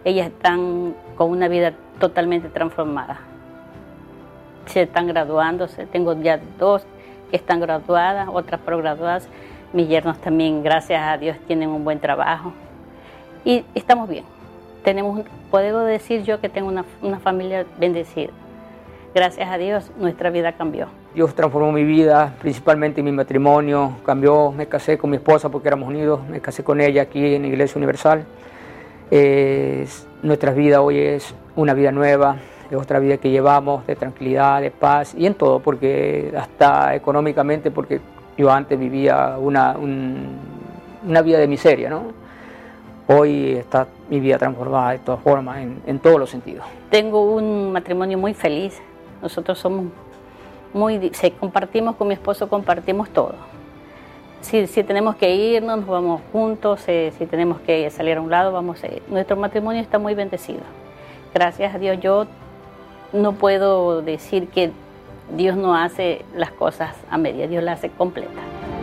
ellas están con una vida totalmente transformada. Se están graduándose, tengo ya 2 que están graduadas, otras prograduadas. Mis yernos también, gracias a Dios, tienen un buen trabajo. Y estamos bien. Puedo decir yo que tengo una familia bendecida. Gracias a Dios, nuestra vida cambió. Dios transformó mi vida, principalmente mi matrimonio, cambió. Me casé con mi esposa porque éramos unidos, me casé con ella aquí en la Iglesia Universal. Nuestra vida hoy es una vida nueva, es otra vida que llevamos de tranquilidad, de paz y en todo, porque hasta económicamente, porque yo antes vivía una vida de miseria, ¿no? Hoy está mi vida transformada de todas formas, en todos los sentidos. Tengo un matrimonio muy feliz. Nosotros somos compartimos con mi esposo, compartimos todo. Si tenemos que irnos, nos vamos juntos. Si tenemos que salir a un lado, vamos a ir. Nuestro matrimonio está muy bendecido. Gracias a Dios. Yo no puedo decir que Dios no hace las cosas a media, Dios las hace completa.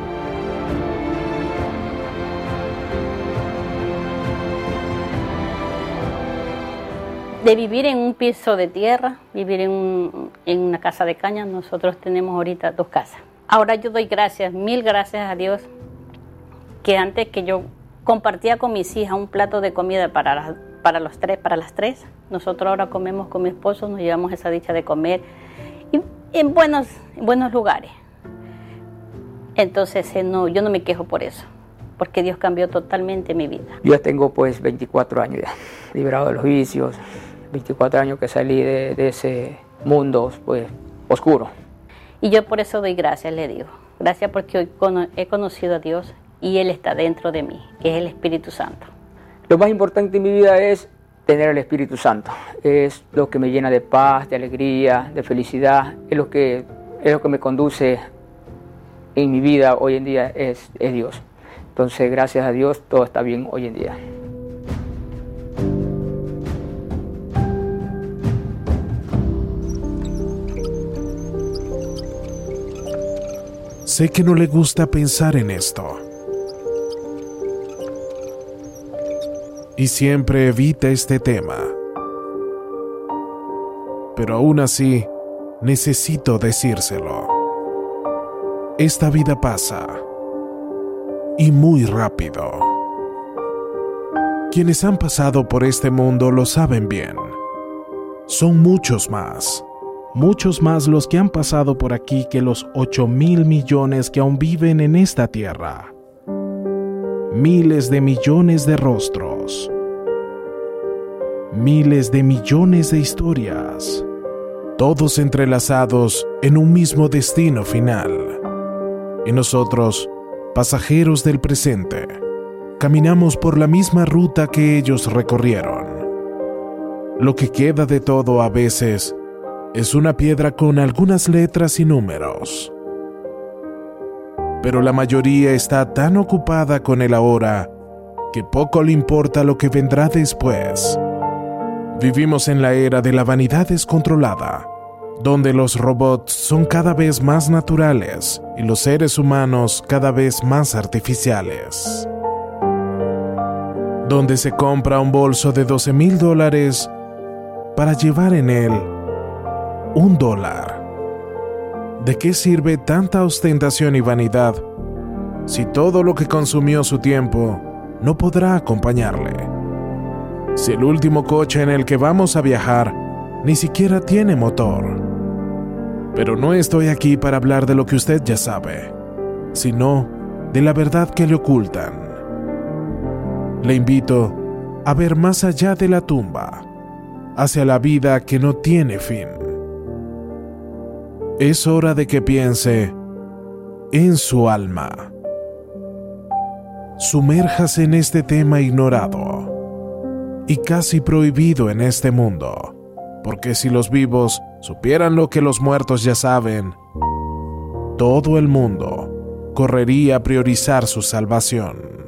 De vivir en un piso de tierra, vivir en una casa de caña, nosotros tenemos ahorita 2 casas. Ahora yo doy gracias, 1000 gracias a Dios, que antes que yo compartía con mis hijas un plato de comida para las 3, nosotros ahora comemos con mi esposo, nos llevamos esa dicha de comer en buenos lugares. Entonces yo no me quejo por eso, porque Dios cambió totalmente mi vida. Yo ya tengo pues 24 años ya, liberado de los vicios, 24 años que salí de ese mundo pues oscuro. Y yo por eso doy gracias, le digo. Gracias porque hoy he conocido a Dios y Él está dentro de mí, que es el Espíritu Santo. Lo más importante en mi vida es tener el Espíritu Santo. Es lo que me llena de paz, de alegría, de felicidad. Es lo que me conduce en mi vida hoy en día, es Dios. Entonces, gracias a Dios, todo está bien hoy en día. Sé que no le gusta pensar en esto. Y siempre evita este tema. Pero aún así, necesito decírselo. Esta vida pasa. Y muy rápido. Quienes han pasado por este mundo lo saben bien. Son muchos más los que han pasado por aquí que los 8,000 millones que aún viven en esta tierra. Miles de millones de rostros. Miles de millones de historias. Todos entrelazados en un mismo destino final. Y nosotros, pasajeros del presente, caminamos por la misma ruta que ellos recorrieron. Lo que queda de todo a veces es una piedra con algunas letras y números. Pero la mayoría está tan ocupada con el ahora que poco le importa lo que vendrá después. Vivimos en la era de la vanidad descontrolada, donde los robots son cada vez más naturales y los seres humanos cada vez más artificiales. Donde se compra un bolso de $12,000 para llevar en él $1. ¿De qué sirve tanta ostentación y vanidad si todo lo que consumió su tiempo no podrá acompañarle? Si el último coche en el que vamos a viajar ni siquiera tiene motor. Pero no estoy aquí para hablar de lo que usted ya sabe, sino de la verdad que le ocultan. Le invito a ver más allá de la tumba, hacia la vida que no tiene fin. Es hora de que piense en su alma. Sumérjase en este tema ignorado y casi prohibido en este mundo, porque si los vivos supieran lo que los muertos ya saben, todo el mundo correría a priorizar su salvación.